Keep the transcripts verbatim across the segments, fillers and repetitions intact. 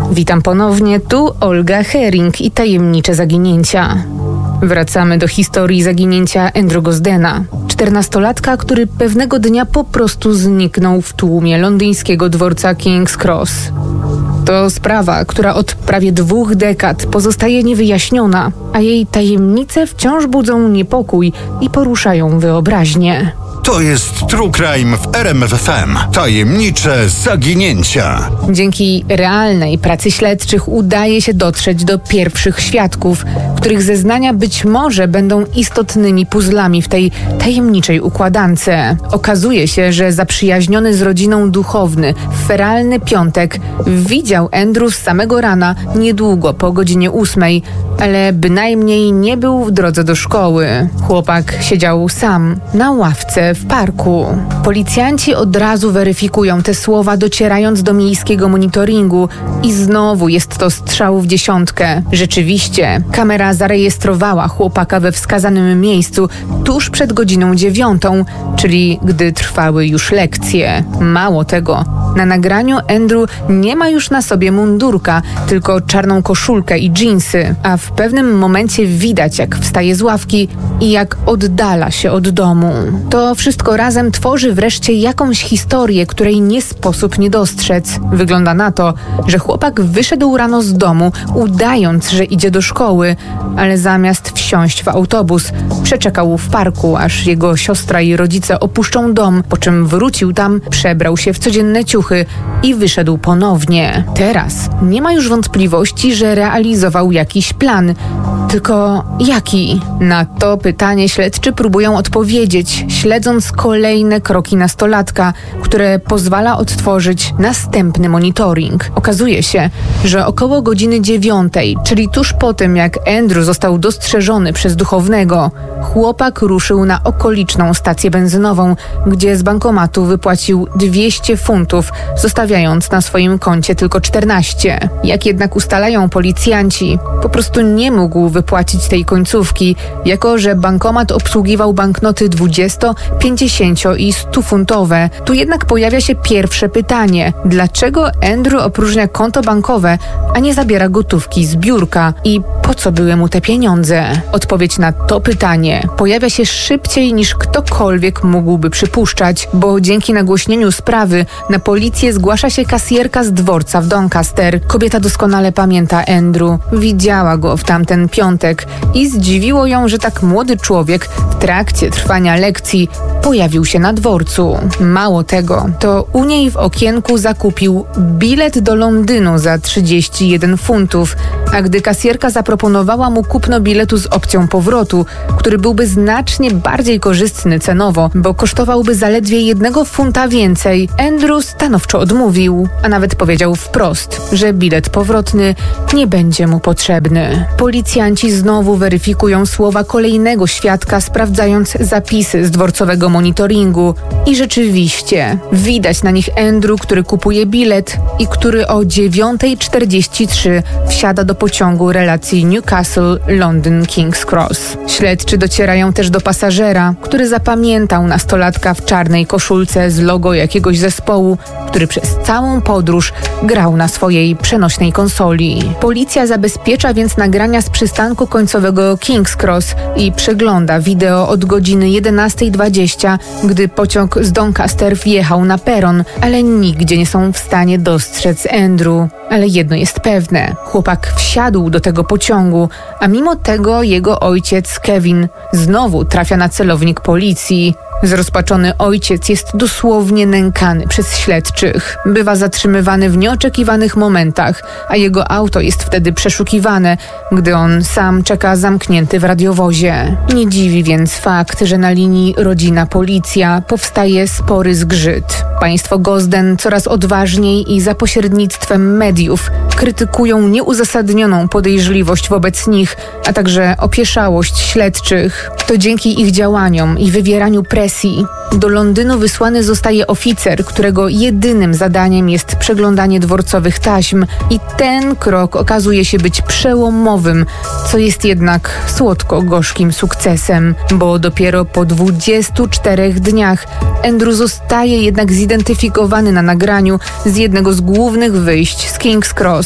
Witam ponownie, tu Olga Hering i tajemnicze zaginięcia. Wracamy do historii zaginięcia Andrew Gosdena, czternastolatka, który pewnego dnia po prostu zniknął w tłumie londyńskiego dworca King's Cross. To sprawa, która od prawie dwóch dekad pozostaje niewyjaśniona, a jej tajemnice wciąż budzą niepokój i poruszają wyobraźnię. To jest True Crime w R M F F M. Tajemnicze zaginięcia. Dzięki realnej pracy śledczych udaje się dotrzeć do pierwszych świadków, których zeznania być może będą istotnymi puzzlami w tej tajemniczej układance. Okazuje się, że zaprzyjaźniony z rodziną duchowny w feralny piątek widział Andrew z samego rana niedługo po godzinie ósmej, ale bynajmniej nie był w drodze do szkoły. Chłopak siedział sam na ławce w parku. Policjanci od razu weryfikują te słowa, docierając do miejskiego monitoringu i znowu jest to strzał w dziesiątkę. Rzeczywiście, kamera zarejestrowała chłopaka we wskazanym miejscu tuż przed godziną dziewiątą, czyli gdy trwały już lekcje. Mało tego, na nagraniu Andrew nie ma już na sobie mundurka, tylko czarną koszulkę i dżinsy, a w pewnym momencie widać, jak wstaje z ławki i jak oddala się od domu. To wszystko razem tworzy wreszcie jakąś historię, której nie sposób nie dostrzec. Wygląda na to, że chłopak wyszedł rano z domu, udając, że idzie do szkoły, ale zamiast wsiąść w autobus, przeczekał w parku, aż jego siostra i rodzice opuszczą dom, po czym wrócił tam, przebrał się w codzienne ciuchy i wyszedł ponownie. Teraz nie ma już wątpliwości, że realizował jakiś plan. Tylko jaki? Na to pytanie śledczy próbują odpowiedzieć, śledząc kolejne kroki nastolatka, które pozwala odtworzyć następny monitoring. Okazuje się, że około godziny dziewiątej, czyli tuż po tym, jak Andrew został dostrzeżony przez duchownego, chłopak ruszył na okoliczną stację benzynową, gdzie z bankomatu wypłacił dwieście funtów, zostawiając na swoim koncie tylko czternaście. Jak jednak ustalają policjanci, po prostu nie mógł wypłacić tej końcówki, jako że bankomat obsługiwał banknoty dwudziesto, pięćdziesięcio i sto funtowe. Tu jednak pojawia się pierwsze pytanie. Dlaczego Andrew opróżnia konto bankowe, a nie zabiera gotówki z biurka? I po co były mu te pieniądze? Odpowiedź na to pytanie pojawia się szybciej niż ktokolwiek mógłby przypuszczać, bo dzięki nagłośnieniu sprawy na policję zgłasza się kasjerka z dworca w Doncaster. Kobieta doskonale pamięta Andrew. Widziała go w tamten piątek i zdziwiło ją, że tak młody człowiek w trakcie trwania lekcji pojawił się na dworcu. Mało tego, to u niej w okienku zakupił bilet do Londynu za trzydzieści jeden funtów, a gdy kasjerka zaproponowała mu kupno biletu z opcją powrotu, który byłby znacznie bardziej korzystny cenowo, bo kosztowałby zaledwie jednego funta więcej, Andrew stanowczo odmówił, a nawet powiedział wprost, że bilet powrotny nie będzie mu potrzebny. Policjanci znowu weryfikują słowa kolejnego świadka, sprawdzając zapisy z dworcowego monitoringu i rzeczywiście widać na nich Andrew, który kupuje bilet i który o dziewiąta czterdzieści trzy wsiada do pociągu relacji Newcastle-London King's Cross. Śledczy docierają też do pasażera, który zapamiętał nastolatka w czarnej koszulce z logo jakiegoś zespołu, który przez całą podróż grał na swojej przenośnej konsoli. Policja zabezpiecza więc nagrania z przystanku końcowego King's Cross i przegląda wideo od godziny jedenasta dwadzieścia, gdy pociąg z Doncaster wjechał na peron, ale nigdzie nie są w stanie dostrzec Andrew. Ale jedno jest pewne, chłopak wsiadł do tego pociągu, a mimo tego jego ojciec Kevin znowu trafia na celownik policji. Zrozpaczony ojciec jest dosłownie nękany przez śledczych. Bywa zatrzymywany w nieoczekiwanych momentach, a jego auto jest wtedy przeszukiwane, gdy on sam czeka zamknięty w radiowozie. Nie dziwi więc fakt, że na linii rodzina-policja powstaje spory zgrzyt. Państwo Gosden coraz odważniej i za pośrednictwem mediów krytykują nieuzasadnioną podejrzliwość wobec nich, a także opieszałość śledczych. To dzięki ich działaniom i wywieraniu presji do Londynu wysłany zostaje oficer, którego jedynym zadaniem jest przeglądanie dworcowych taśm i ten krok okazuje się być przełomowym, co jest jednak słodko-gorzkim sukcesem, bo dopiero po dwudziestu czterech dniach Andrew zostaje jednak zidentyfikowany na nagraniu z jednego z głównych wyjść z King's Cross.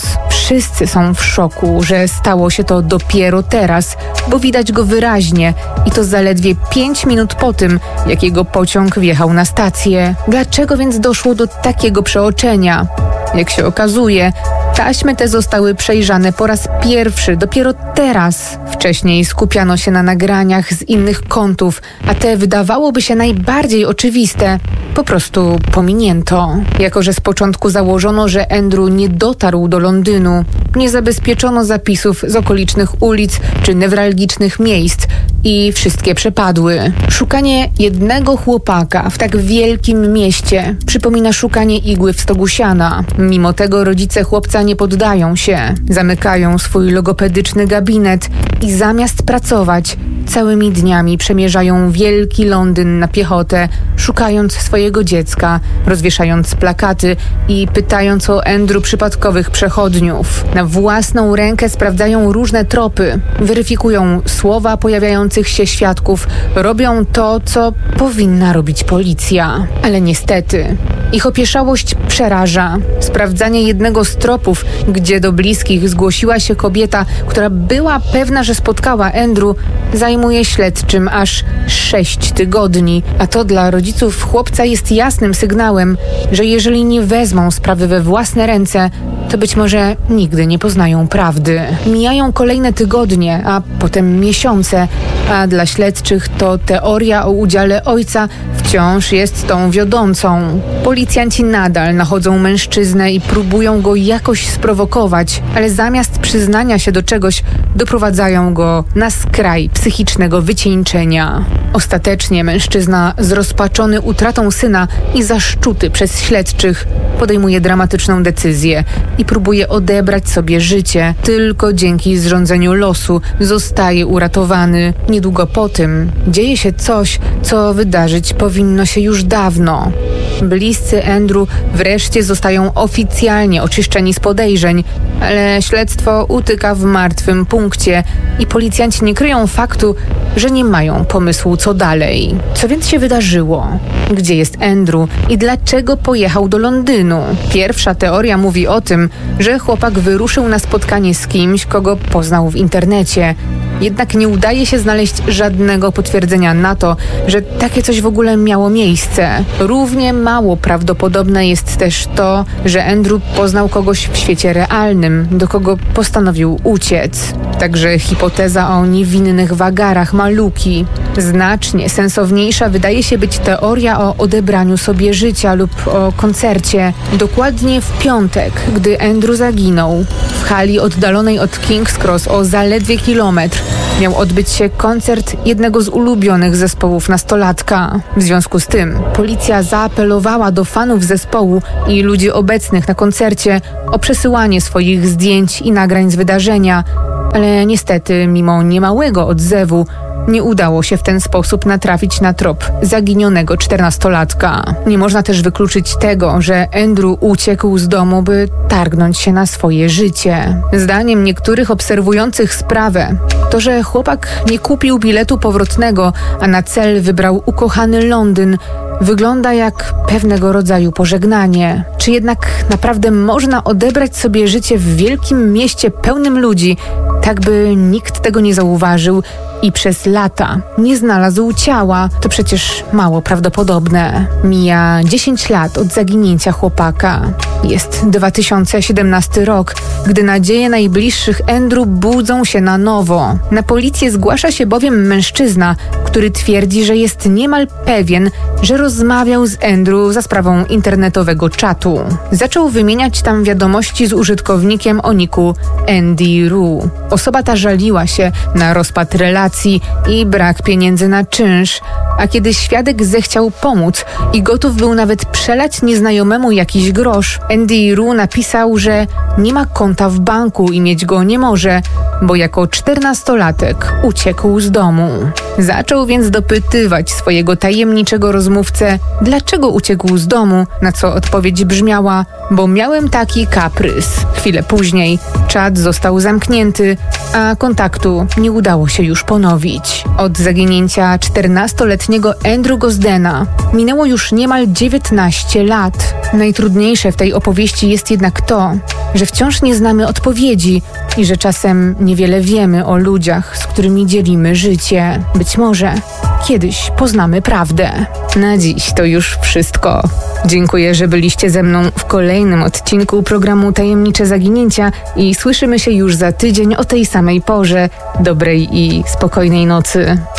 Wszyscy są w szoku, że stało się to dopiero teraz, bo widać go wyraźnie i to zaledwie pięć minut po tym, jak jego pociąg wjechał na stację. Dlaczego więc doszło do takiego przeoczenia? Jak się okazuje, taśmy te zostały przejrzane po raz pierwszy, dopiero teraz. Wcześniej skupiano się na nagraniach z innych kątów, a te wydawałoby się najbardziej oczywiste po prostu pominięto. Jako że z początku założono, że Andrew nie dotarł do Londynu, nie zabezpieczono zapisów z okolicznych ulic czy newralgicznych miejsc i wszystkie przepadły. Szukanie jednego chłopaka w tak wielkim mieście przypomina szukanie igły w stogu siana. Mimo tego rodzice chłopca nie poddają się. Zamykają swój logopedyczny gabinet i zamiast pracować, całymi dniami przemierzają wielki Londyn na piechotę, szukając swojego dziecka, rozwieszając plakaty i pytając o Andrew przypadkowych przechodniów. Na własną rękę sprawdzają różne tropy, weryfikują słowa pojawiających się świadków, robią to, co powinna robić policja. Ale niestety, ich opieszałość przeraża. Sprawdzanie jednego z tropów, gdzie do bliskich zgłosiła się kobieta, która była pewna, że spotkała Andrew, zajmuje śledczym aż sześć tygodni, a to dla rodziców chłopca jest jasnym sygnałem, że jeżeli nie wezmą sprawy we własne ręce, to być może nigdy nie poznają prawdy. Mijają kolejne tygodnie, a potem miesiące, a dla śledczych to teoria o udziale ojca wciąż jest tą wiodącą. Policjanci nadal nachodzą mężczyznę i próbują go jakoś sprowokować, ale zamiast przyznania się do czegoś, doprowadzają go na skraj psychicznego wycieńczenia. Ostatecznie mężczyzna, zrozpaczony utratą syna i zaszczuty przez śledczych, podejmuje dramatyczną decyzję i próbuje odebrać sobie życie. Tylko dzięki zrządzeniu losu zostaje uratowany. Niedługo po tym dzieje się coś, co wydarzyć powinno się już dawno. Bliscy Andrew wreszcie zostają oficjalnie oczyszczeni z podejrzeń, ale śledztwo utyka w martwym punkcie i policjanci nie kryją faktu, że nie mają pomysłu co dalej. Co więc się wydarzyło? Gdzie jest Andrew i dlaczego pojechał do Londynu? Pierwsza teoria mówi o tym, że chłopak wyruszył na spotkanie z kimś, kogo poznał w internecie. Jednak nie udaje się znaleźć żadnego potwierdzenia na to, że takie coś w ogóle miało miejsce. Równie mało prawdopodobne jest też to, że Andrew poznał kogoś w świecie realnym, do kogo postanowił uciec. Także hipoteza o niewinnych wagarach ma luki. Znacznie sensowniejsza wydaje się być teoria o odebraniu sobie życia lub o koncercie. Dokładnie w piątek, gdy Andrew zaginął, w hali oddalonej od King's Cross o zaledwie kilometr, miał odbyć się koncert jednego z ulubionych zespołów nastolatka. W związku z tym policja zaapelowała do fanów zespołu i ludzi obecnych na koncercie o przesyłanie swoich zdjęć i nagrań z wydarzenia, ale niestety mimo niemałego odzewu nie udało się w ten sposób natrafić na trop zaginionego czternastolatka. Nie można też wykluczyć tego, że Andrew uciekł z domu, by targnąć się na swoje życie. Zdaniem niektórych obserwujących sprawę, to, że chłopak nie kupił biletu powrotnego, a na cel wybrał ukochany Londyn, wygląda jak pewnego rodzaju pożegnanie. Czy jednak naprawdę można odebrać sobie życie w wielkim mieście pełnym ludzi, tak by nikt tego nie zauważył i przez lata nie znalazł ciała? To przecież mało prawdopodobne. Mija dziesięć lat od zaginięcia chłopaka. Jest dwa tysiące siedemnasty rok, gdy nadzieje najbliższych Andrew budzą się na nowo. Na policję zgłasza się bowiem mężczyzna, który twierdzi, że jest niemal pewien, że rozmawiał z Andrew za sprawą internetowego czatu. Zaczął wymieniać tam wiadomości z użytkownikiem o niku Andy Rue. Osoba ta żaliła się na rozpad relacji i brak pieniędzy na czynsz, a kiedy świadek zechciał pomóc i gotów był nawet przelać nieznajomemu jakiś grosz, Andy Rue napisał, że nie ma konta w banku i mieć go nie może, bo jako czternastolatek uciekł z domu. Zaczął więc dopytywać swojego tajemniczego rozmówcę, dlaczego uciekł z domu, na co odpowiedź brzmiała: bo miałem taki kaprys. Chwilę później czat został zamknięty, a kontaktu nie udało się już ponowić. Od zaginięcia czternastoletniego Andrew Gosdena minęło już niemal dziewiętnaście lat. Najtrudniejsze w tej opowieści jest jednak to, że wciąż nie znamy odpowiedzi i że czasem niewiele wiemy o ludziach, z którymi dzielimy życie. Być może kiedyś poznamy prawdę. Na dziś to już wszystko. Dziękuję, że byliście ze mną w kolejnym odcinku programu Tajemnicze Zaginięcia i słyszymy się już za tydzień o tej samej porze. Dobrej i spokojnej nocy.